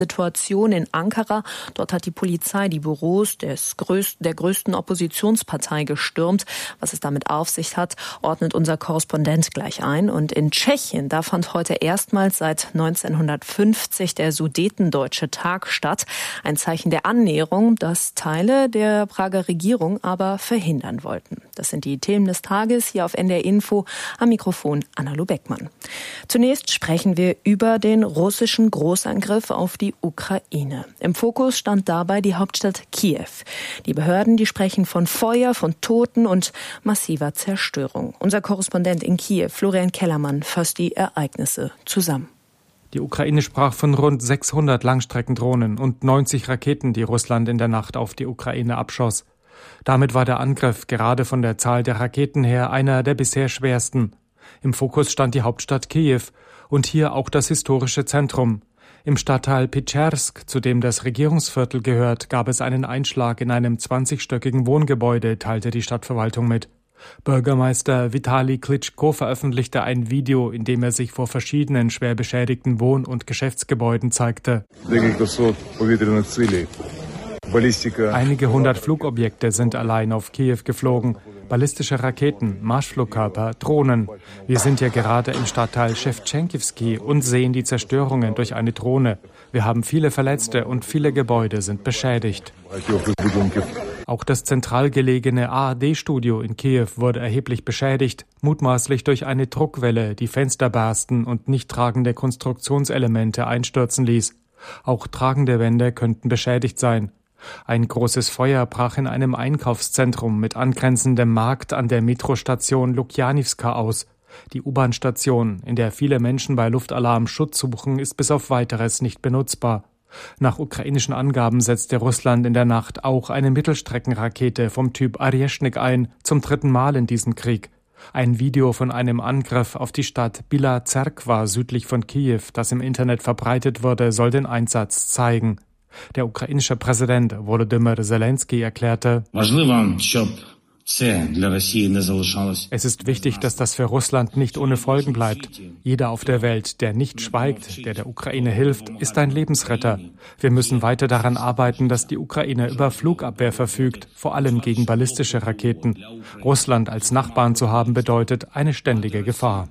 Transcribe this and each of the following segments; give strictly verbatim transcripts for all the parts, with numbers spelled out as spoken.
Situation in Ankara. Dort hat die Polizei die Büros des größten, der größten Oppositionspartei gestürmt. Was es damit auf sich hat, ordnet unser Korrespondent gleich ein. Und in Tschechien, da fand heute erstmals seit neunzehnhundertfünfzig der Sudetendeutsche Tag statt. Ein Zeichen der Annäherung, das Teile der Prager Regierung aber verhindern wollten. Das sind die Themen des Tages hier auf N D R Info. Am Mikrofon Anna-Lu Beckmann. Zunächst sprechen wir über den russischen Großangriff auf die Ukraine. Im Fokus stand dabei die Hauptstadt Kiew. Die Behörden, die sprechen von Feuer, von Toten und massiver Zerstörung. Unser Korrespondent in Kiew, Florian Kellermann, fasst die Ereignisse zusammen. Die Ukraine sprach von rund sechshundert Langstreckendrohnen und neunzig Raketen, die Russland in der Nacht auf die Ukraine abschoss. Damit war der Angriff gerade von der Zahl der Raketen her einer der bisher schwersten. Im Fokus stand die Hauptstadt Kiew und hier auch das historische Zentrum. Im Stadtteil Petschersk, zu dem das Regierungsviertel gehört, gab es einen Einschlag in einem zwanzigstöckigen Wohngebäude, teilte die Stadtverwaltung mit. Bürgermeister Vitali Klitschko veröffentlichte ein Video, in dem er sich vor verschiedenen schwer beschädigten Wohn- und Geschäftsgebäuden zeigte. Einige hundert Flugobjekte sind allein auf Kiew geflogen. Ballistische Raketen, Marschflugkörper, Drohnen. Wir sind ja gerade im Stadtteil Schewtschenkowski und sehen die Zerstörungen durch eine Drohne. Wir haben viele Verletzte und viele Gebäude sind beschädigt. Auch das zentral gelegene A R D-Studio in Kiew wurde erheblich beschädigt, mutmaßlich durch eine Druckwelle, die Fenster bersten und nicht tragende Konstruktionselemente einstürzen ließ. Auch tragende Wände könnten beschädigt sein. Ein großes Feuer brach in einem Einkaufszentrum mit angrenzendem Markt an der Metrostation Lukjanivska aus. Die U-Bahn-Station, in der viele Menschen bei Luftalarm Schutz suchen, ist bis auf Weiteres nicht benutzbar. Nach ukrainischen Angaben setzte Russland in der Nacht auch eine Mittelstreckenrakete vom Typ Areshnik ein, zum dritten Mal in diesem Krieg. Ein Video von einem Angriff auf die Stadt Bila Zerkwa südlich von Kiew, das im Internet verbreitet wurde, soll den Einsatz zeigen. Der ukrainische Präsident Volodymyr Zelensky erklärte: Es ist wichtig, dass das für Russland nicht ohne Folgen bleibt. Jeder auf der Welt, der nicht schweigt, der der Ukraine hilft, ist ein Lebensretter. Wir müssen weiter daran arbeiten, dass die Ukraine über Flugabwehr verfügt, vor allem gegen ballistische Raketen. Russland als Nachbarn zu haben, bedeutet eine ständige Gefahr.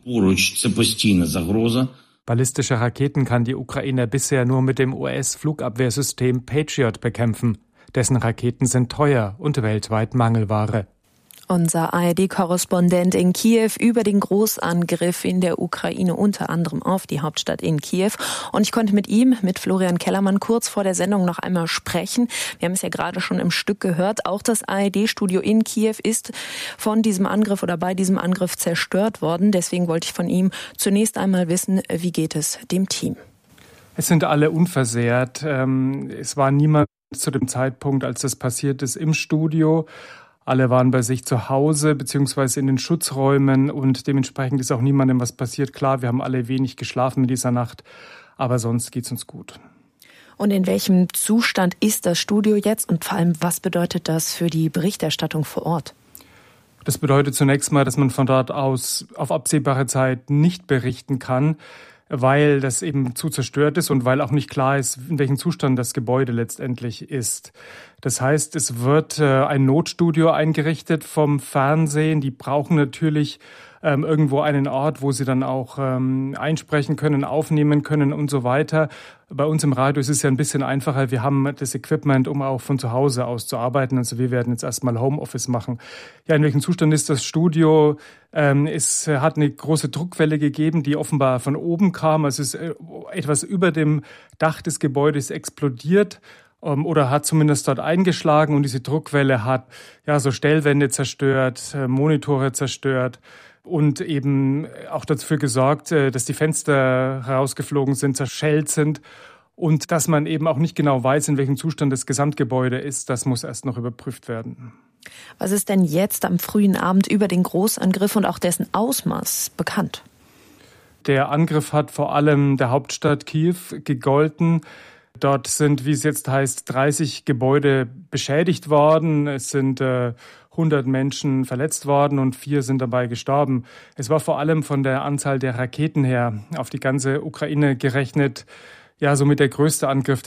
Ballistische Raketen kann die Ukraine bisher nur mit dem U S-Flugabwehrsystem Patriot bekämpfen. Dessen Raketen sind teuer und weltweit Mangelware. Unser A R D-Korrespondent in Kiew über den Großangriff in der Ukraine, unter anderem auf die Hauptstadt in Kiew. Und ich konnte mit ihm, mit Florian Kellermann, kurz vor der Sendung noch einmal sprechen. Wir haben es ja gerade schon im Stück gehört. Auch das A R D-Studio in Kiew ist von diesem Angriff oder bei diesem Angriff zerstört worden. Deswegen wollte ich von ihm zunächst einmal wissen, wie geht es dem Team? Es sind alle unversehrt. Es war niemand zu dem Zeitpunkt, als das passiert ist, im Studio. Alle waren bei sich zu Hause beziehungsweise in den Schutzräumen und dementsprechend ist auch niemandem was passiert. Klar, wir haben alle wenig geschlafen in dieser Nacht, aber sonst geht's uns gut. Und in welchem Zustand ist das Studio jetzt und vor allem, was bedeutet das für die Berichterstattung vor Ort? Das bedeutet zunächst mal, dass man von dort aus auf absehbare Zeit nicht berichten kann, weil das eben zu zerstört ist und weil auch nicht klar ist, in welchem Zustand das Gebäude letztendlich ist. Das heißt, es wird äh, ein Notstudio eingerichtet vom Fernsehen. Die brauchen natürlich ähm, irgendwo einen Ort, wo sie dann auch ähm, einsprechen können, aufnehmen können und so weiter. Bei uns im Radio ist es ja ein bisschen einfacher. Wir haben das Equipment, um auch von zu Hause aus zu arbeiten. Also wir werden jetzt erstmal Homeoffice machen. Ja, in welchem Zustand ist das Studio? Ähm, es hat eine große Druckwelle gegeben, die offenbar von oben kam. Also es ist äh, etwas über dem Dach des Gebäudes explodiert. Oder hat zumindest dort eingeschlagen und diese Druckwelle hat ja so Stellwände zerstört, Monitore zerstört und eben auch dafür gesorgt, dass die Fenster rausgeflogen sind, zerschellt sind und dass man eben auch nicht genau weiß, in welchem Zustand das Gesamtgebäude ist. Das muss erst noch überprüft werden. Was ist denn jetzt am frühen Abend über den Großangriff und auch dessen Ausmaß bekannt? Der Angriff hat vor allem der Hauptstadt Kiew gegolten. Dort sind, wie es jetzt heißt, dreißig Gebäude beschädigt worden. Es sind äh, hundert Menschen verletzt worden und vier sind dabei gestorben. Es war vor allem von der Anzahl der Raketen her auf die ganze Ukraine gerechnet, ja, somit der größte Angriff,